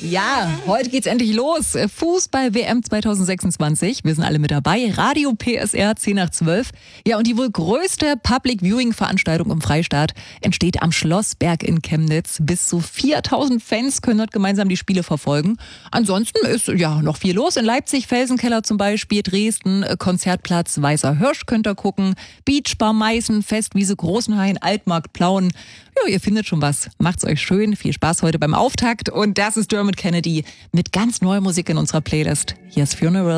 Ja, heute geht's endlich los. Fußball-WM 2026. Wir sind alle mit dabei. Radio PSR 10 nach 12. Ja, und die wohl größte Public-Viewing-Veranstaltung im Freistaat entsteht am Schlossberg in Chemnitz. Bis zu 4000 Fans können dort gemeinsam die Spiele verfolgen. Ansonsten ist ja noch viel los. In Leipzig, Felsenkeller zum Beispiel, Dresden, Konzertplatz Weißer Hirsch könnt ihr gucken. Beachbar Meißen, Festwiese Großenhain, Altmarkt Plauen. Ja, ihr findet schon was. Macht's euch schön. Viel Spaß heute beim Auftakt. Und das ist Dermot Kennedy mit ganz neuer Musik in unserer Playlist. Hier ist Funeral.